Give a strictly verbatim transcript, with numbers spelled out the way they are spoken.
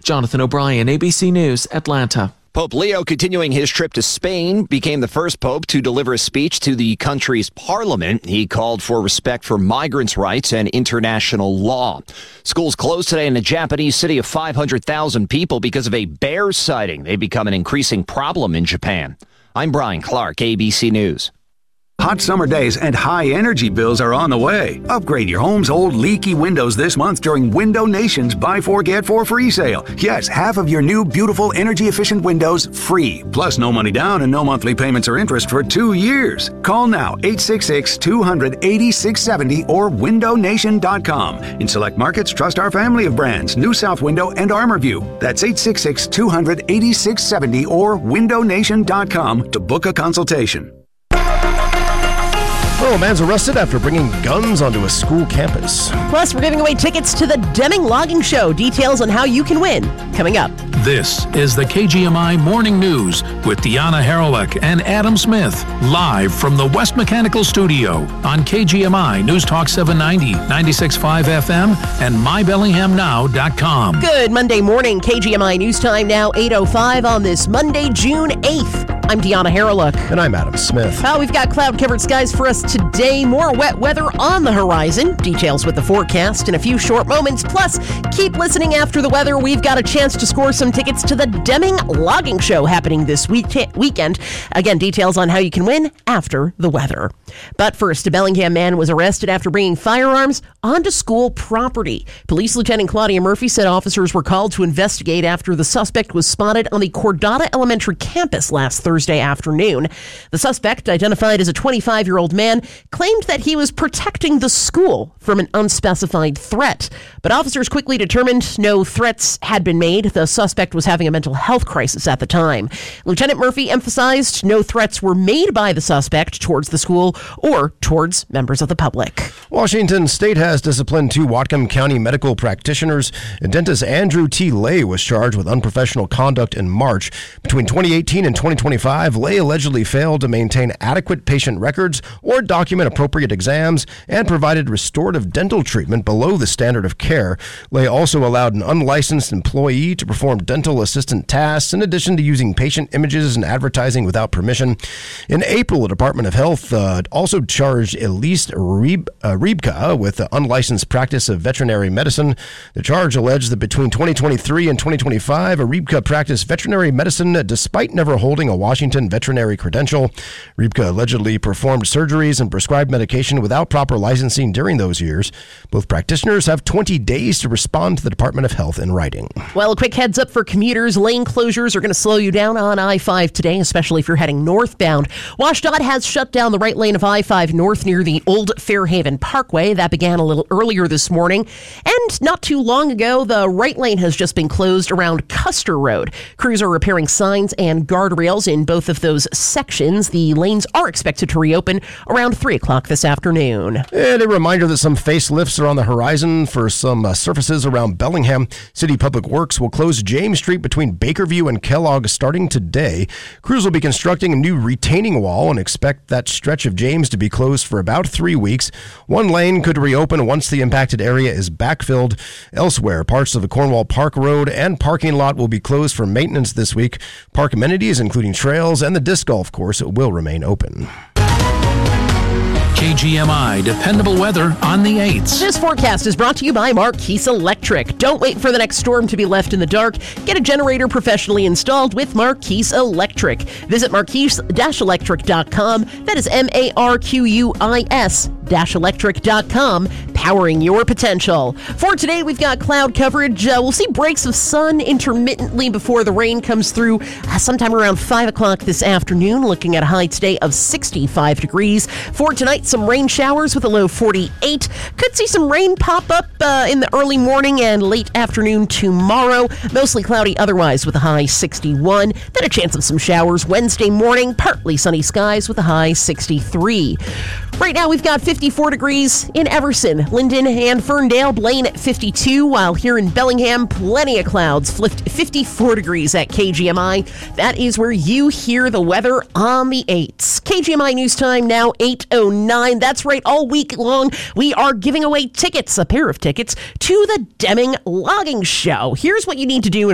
Jonathan O'Brien, A B C News, Atlanta. Pope Leo, continuing his trip to Spain, became the first pope to deliver a speech to the country's parliament. He called for respect for migrants' rights and international law. Schools closed today in the Japanese city of five hundred thousand people because of a bear sighting. They've become an increasing problem in Japan. I'm Brian Clark, A B C News. Hot summer days and high energy bills are on the way. Upgrade your home's old leaky windows this month during Window Nation's Buy Four Get Four free sale. Yes, half of your new beautiful energy efficient windows free. Plus no money down and no monthly payments or interest for two years. Call now eight six six, two hundred, eighty-six seventy or window nation dot com. In select markets, trust our family of brands, New South Window and Armorview. That's eight six six, two hundred, eighty-six seventy or window nation dot com to book a consultation. Oh, a man's arrested after bringing guns onto a school campus. Plus, we're giving away tickets to the Deming Logging Show. Details on how you can win coming up. This is the K G M I Morning News with Deanna Haralick and Adam Smith, live from the West Mechanical Studio on K G M I News Talk seven ninety, ninety-six point five F M, and my bellingham now dot com. Good Monday morning, K G M I News Time now, eight oh five on this Monday, June eighth. I'm Deanna Haralick. And I'm Adam Smith. Oh, we've got cloud-covered skies for us today. More wet weather on the horizon. Details with the forecast in a few short moments. Plus, keep listening after the weather. We've got a chance to score some tickets to the Deming Logging Show happening this week- weekend. Again, details on how you can win after the weather. But first, a Bellingham man was arrested after bringing firearms onto school property. Police Lieutenant Claudia Murphy said officers were called to investigate after the suspect was spotted on the Cordata Elementary campus last Thursday. Thursday afternoon. The suspect, identified as a twenty-five-year-old man, claimed that he was protecting the school from an unspecified threat. But officers quickly determined no threats had been made. The suspect was having a mental health crisis at the time. Lieutenant Murphy emphasized no threats were made by the suspect towards the school or towards members of the public. Washington State has disciplined two Whatcom County medical practitioners. Dentist Andrew T. Lay was charged with unprofessional conduct in March. Between twenty eighteen and twenty twenty-five, Lay allegedly failed to maintain adequate patient records or document appropriate exams and provided restorative dental treatment below the standard of care. Lay also allowed an unlicensed employee to perform dental assistant tasks in addition to using patient images and advertising without permission. In April, the Department of Health uh, also charged Elise Rieb, uh, Riebka with the unlicensed practice of veterinary medicine. The charge alleged that between twenty twenty-three and twenty twenty-five, Riebka practiced veterinary medicine despite never holding a Washington veterinary credential. Riebka allegedly performed surgeries and prescribed medication without proper licensing during those years. Both practitioners have twenty days to respond to the Department of Health in writing. Well, a quick heads up for commuters. Lane closures are going to slow you down on I five today, especially if you're heading northbound. WashDOT has shut down the right lane of I five north near the Old Fairhaven Parkway. That began a little earlier this morning. And not too long ago, the right lane has just been closed around Custer Road. Crews are repairing signs and guardrails in both of those sections. The lanes are expected to reopen around three o'clock this afternoon. And a reminder that some facelifts are on the horizon for some uh, surfaces around Bellingham. City Public Works will close James Street between Bakerview and Kellogg starting today. Crews will be constructing a new retaining wall and expect that stretch of James to be closed for about three weeks. One lane could reopen once the impacted area is backfilled. Elsewhere, parts of the Cornwall Park Road and parking lot will be closed for maintenance this week. Park amenities, including trails and the disc golf course, will remain open. K G M I dependable weather on the eights. This forecast is brought to you by Marquise Electric. Don't wait for the next storm to be left in the dark. Get a generator professionally installed with Marquise Electric. Visit marquise dash electric dot com. That is M A R Q U I S dash electric dot com, powering your potential. For today, we've got cloud coverage. Uh, we'll see breaks of sun intermittently before the rain comes through uh, sometime around five o'clock this afternoon, looking at a high today of sixty-five degrees. For tonight, some rain showers with a low forty-eight. Could see some rain pop up uh, in the early morning and late afternoon tomorrow. Mostly cloudy otherwise with a high sixty-one. Then a chance of some showers Wednesday morning. Partly sunny skies with a high sixty-three. Right now, we've got fifty-four degrees in Everson, Linden, and Ferndale. Blaine at fifty-two, while here in Bellingham, plenty of clouds. fifty-four degrees at K G M I. That is where you hear the weather on the eights. K G M I News Time now, eight oh nine. That's right, all week long, we are giving away tickets, a pair of tickets, to the Deming Logging Show. Here's what you need to do.